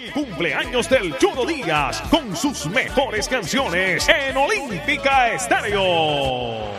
el cumpleaños del Chulo Díaz con sus mejores canciones en Olímpica Estéreo.